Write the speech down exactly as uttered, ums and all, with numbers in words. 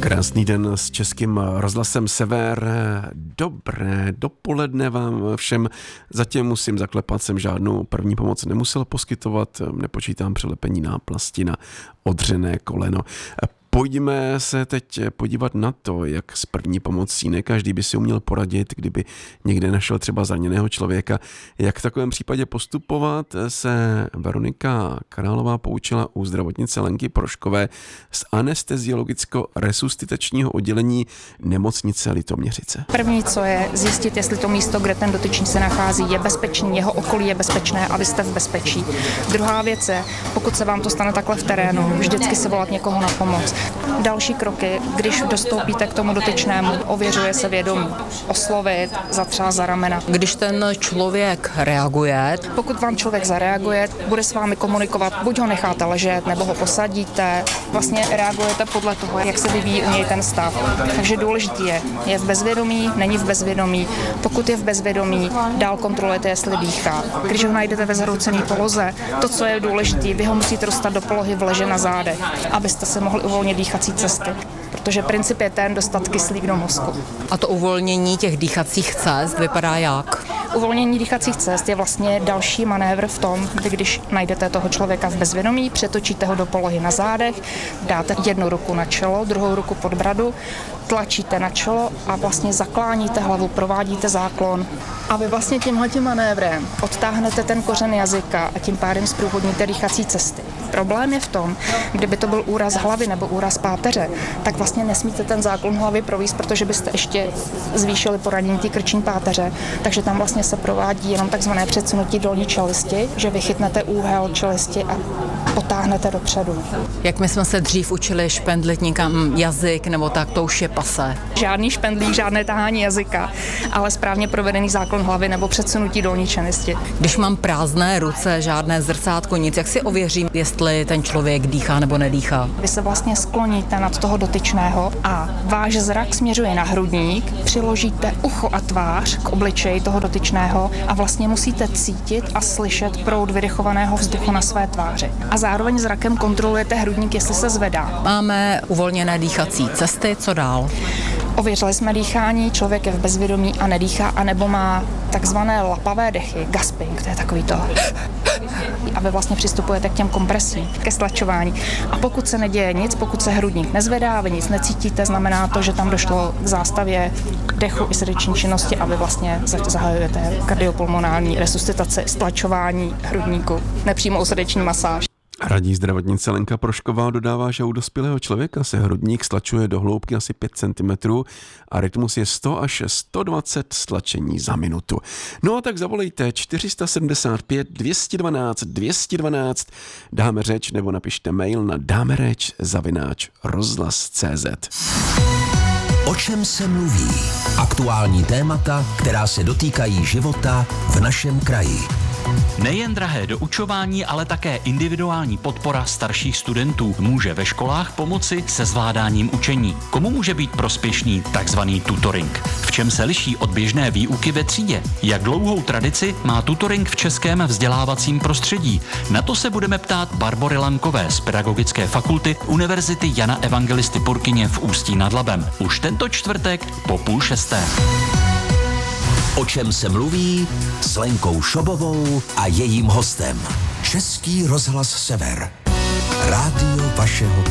Krásný den s Českým rozhlasem Sever. Dobré dopoledne vám všem. Zatím musím zaklepat, jsem žádnou první pomoc nemusel poskytovat, nepočítám přilepení náplasti na odřené koleno. Pojďme se teď podívat na to, jak s první pomocí. Ne každý by si uměl poradit, kdyby někde našel třeba zraněného člověka. Jak v takovém případě postupovat, se Veronika Králová poučila u zdravotnice Lenky Proškové z anesteziologicko-resuscitačního oddělení nemocnice Litoměřice. První, co je zjistit, jestli to místo, kde ten dotyčný se nachází, je bezpečný, jeho okolí je bezpečné a vy jste v bezpečí. Druhá věc je, pokud se vám to stane takhle v terénu, vždycky si volat někoho na pomoc. Další kroky, když dostoupíte k tomu dotyčnému, ověřuje se vědomí, oslovit, zatřást za ramena. Když ten člověk reaguje, pokud vám člověk zareaguje, bude s vámi komunikovat, buď ho necháte ležet, nebo ho posadíte, vlastně reagujete podle toho, jak se vyvíjí u něj ten stav. Takže důležitý je, je v bezvědomí, není v bezvědomí. Pokud je v bezvědomí, dál kontrolujete, jestli dýchá. Když ho najdete ve zhroucené poloze, to, co je důležité, vy ho musíte dostat do polohy v leže na zádech, abyste se mohli uvolnit dýchací cesty, protože princip je ten dostat kyslík do mozku. A to uvolnění těch dýchacích cest vypadá jak? Uvolnění dýchacích cest je vlastně další manévr v tom, kdy když najdete toho člověka v bezvědomí, přetočíte ho do polohy na zádech, dáte jednu ruku na čelo, druhou ruku pod bradu, tlačíte na čelo a vlastně zakláníte hlavu, provádíte záklon. A vy vlastně tímhletím manévrem odtáhnete ten kořen jazyka a tím pádem zprůvodníte dýchací cesty. Problém je v tom, kdyby to byl úraz hlavy nebo úraz páteře, tak vlastně nesmíte ten záklon hlavy provést, protože byste ještě zvýšili poranění té krční páteře. Takže tam vlastně se provádí jenom takzvané předsunutí dolní čelisti, že vy chytnete úhel čelisti a potáhnete dopředu. Jak my jsme se dřív učili špendlit někam jazyk, nebo tak, to už je pasé. Žádný špendlík, žádné tahání jazyka, ale správně provedený záklon hlavy nebo předsunutí dolní čelisti. Když mám prázdné ruce, žádné zrcátko, nic, jak si ověřím, jestli ten člověk dýchá nebo nedýchá? Vy se vlastně skloníte nad toho dotyčného a váš zrak směřuje na hrudník, přiložíte ucho a tvář k obličeji toho dotyčného a vlastně musíte cítit a slyšet proud vydechovaného vzduchu na své tváři. A zároveň zrakem kontrolujete hrudník, jestli se zvedá. Máme uvolněné dýchací cesty, co dál? Ověřili jsme dýchání, člověk je v bezvědomí a nedýchá, anebo má takzvané lapavé dechy, gasping, to je takový to. A vy vlastně přistupujete k těm kompresím, ke stlačování. A pokud se neděje nic, pokud se hrudník nezvedá, vy nic necítíte, znamená to, že tam došlo k zástavě dechu i srdeční činnosti a vy vlastně zahajujete kardiopulmonální resuscitaci, stlačování hrudníku, nepřímou srdeční masáž. Radí zdravotnice Lenka Prošková dodává, že u dospělého člověka se hrudník stlačuje do hloubky asi pět centimetrů a rytmus je sto až sto dvacet stlačení za minutu. No a tak zavolejte čtyři sedmdesát pět dvě jedna dva dvě jedna dva, dáme řeč nebo napište mail na dámereč zavináč rozhlas tečka cé zet. O čem se mluví? Aktuální témata, která se dotýkají života v našem kraji. Nejen drahé doučování, ale také individuální podpora starších studentů může ve školách pomoci se zvládáním učení. Komu může být prospěšný takzvaný tutoring? V čem se liší od běžné výuky ve třídě? Jak dlouhou tradici má tutoring v českém vzdělávacím prostředí? Na to se budeme ptát Barbory Lankové z Pedagogické fakulty Univerzity Jana Evangelisty Purkyně v Ústí nad Labem. Už tento čtvrtek po půl šesté. O čem se mluví s Lenkou Šobovou a jejím hostem. Český rozhlas Sever. Rádio vašeho kraje.